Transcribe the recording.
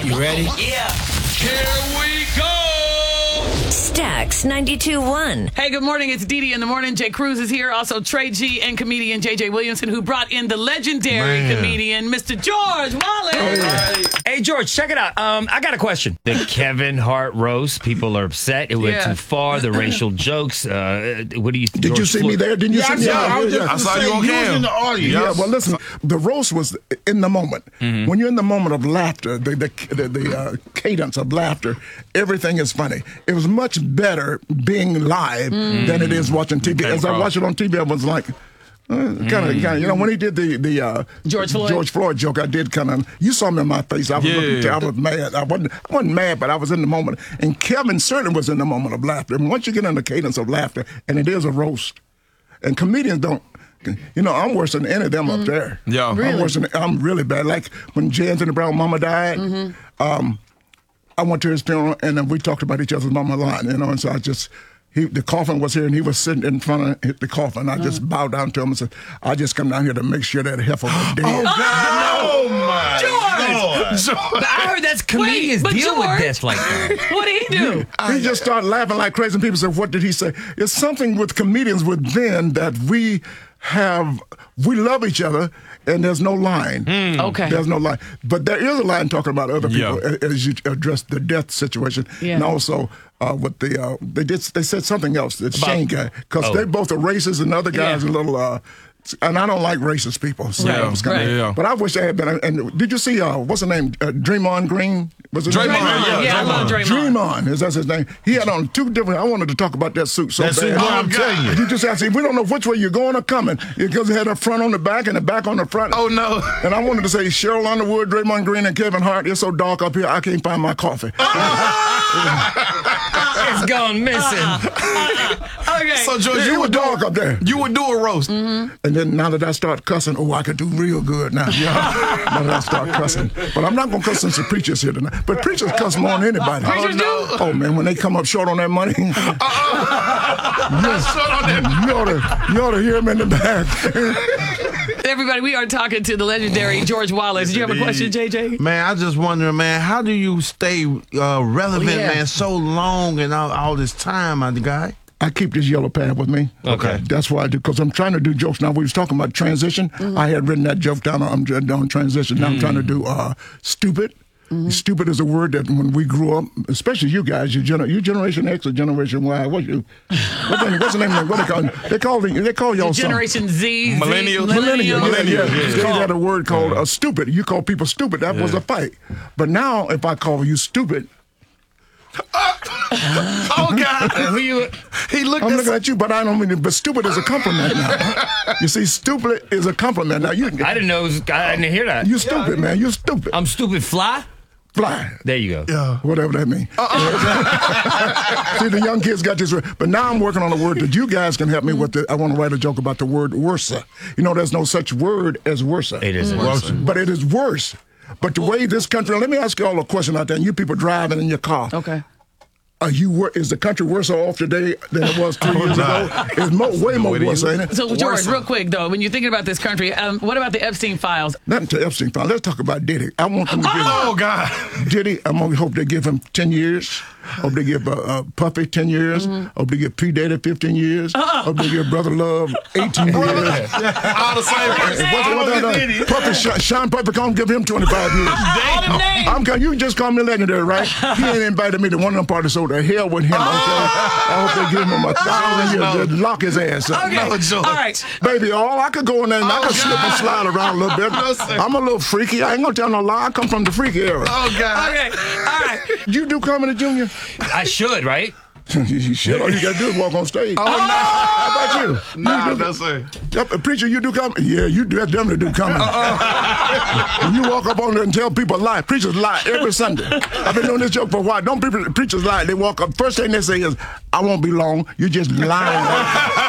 You ready? Yeah. Here we go. Stax 92.1. Hey, good morning. It's Dee Dee in the morning. Jay Cruz is here. Also, Trey G and comedian J.J. Williamson, who brought in the legendary comedian, Mr. George Wallace. Hey, George, check it out. I got a question. The Kevin Hart roast. People are upset. It went too far. The racial jokes. What do you think? Did you see me there? Didn't you see me? I saw you on camera. in the audience. Yeah, well, listen, the roast was in the moment. When you're in the moment of laughter, the cadence of laughter, everything is funny. It was much better being live than it is watching TV. As I watched it on TV, I was like, kind of, you know, when he did the George Floyd joke, I did kind of. You saw me in my face. I was I was mad. I wasn't mad, but I was in the moment. And Kevin certainly was in the moment of laughter. And once you get in the cadence of laughter, and it is a roast, and comedians don't. You know, I'm worse than any of them up there. Yeah, Really? I'm really bad. Like when J. Anthony Brown mama died. I went to his funeral, and then we talked about each other's mama a lot, you know, and so the coffin was here, and he was sitting in front of the coffin. I just bowed down to him and said, I just come down here to make sure that heifer was dead. Oh, God. my George. But I heard that's comedians deal with death like that. What did he do? He just started laughing like crazy, and people said, what did he say? It's something with comedians within that we love each other, and there's no line. Okay. There's no line. But there is a line talking about other people as you address the death situation. Yeah. And also with they said something else, the Shane guy, because they both are racist, and the other guy's a little... and I don't like racist people. So it was kinda, But I wish I had been. And did you see, what's his name? Draymond Green? Was it Draymond? Yeah, I love Draymond. Draymond, is that his name? He had on two different. I wanted to talk about that suit so bad. I'm telling you. You just asked, we don't know which way you're going or coming because it had a front on the back and the back on the front. Oh, no. And I wanted to say Cheryl Underwood, Draymond Green, and Kevin Hart. It's so dark up here, I can't find my coffee. It's gone missing. Okay. So, George, You were dark up there. You would do a roast. And then now that I start cussing, I could do real good now. Now that I start cussing. But I'm not going to cuss some preachers here tonight. But preachers cuss more than anybody. Preachers do? Oh, man, when they come up short on that money. You ought to hear them in the back. Everybody, we are talking to the legendary George Wallace. Did you have a question, JJ? Man, I just wondering, man, how do you stay relevant, man, so long and all this time, my guy? I keep this yellow pad with me. Okay. That's why I do, because I'm trying to do jokes. Now, we was talking about transition. I had written that joke down on transition. Now I'm trying to do stupid. Stupid is a word that when we grew up, especially you guys, you Generation X or Generation Y, what's the name of it? They call y'all Generation Z. Millennials. Millennials. They had a word called stupid. You call people stupid. That was a fight. But now, if I call you stupid, oh, God. I'm looking at you, but I don't mean it. But stupid is a compliment now. You see, stupid is a compliment. Now, I didn't know. I didn't hear that. You stupid, man. You stupid. I'm stupid. Fly. There you go. Yeah, whatever that means. See, the young kids got this word. But now I'm working on a word that you guys can help me with. I want to write a joke about the word worse. You know, there's no such word as worse. It isn't worse. But it is worse. But the way this country, let me ask you all a question out there, and you people driving in your car. Okay. Is the country worse off today than it was 2 years ago? It's way more worse, ain't it? So, George, real quick, though, when you're thinking about this country, what about the Epstein files? Nothing to Epstein files. Let's talk about Diddy. I want them to give Oh, God. Diddy, I'm going to hope they give him 10 years. Hope they give Puffy 10 years. Hope they give P. Diddy 15 years. Hope they give Brother Love 18 years. All the same. Puffy, Sean Puffy, come give him 25 years. You just call me legendary, right? He ain't invited me to one of them parties, so the hell with him. I hope they give him 1,000 years. Just lock his ass up. Okay. All right. Baby, I could go in there and I could slip and slide around a little bit. I'm a little freaky. I ain't going to tell no lie. I come from the freaky era. Oh, God. Okay. All right. You do comedy, Junior? I should, right? You should. All you got to do is walk on stage. Oh, no. How about you? No, sir. Preacher, you do comedy? Yeah, you definitely do comedy. When you walk up on there and tell people lie. Preachers lie every Sunday. I've been doing this joke for a while. Don't preachers lie. They walk up. First thing they say is, I won't be long. You just lying.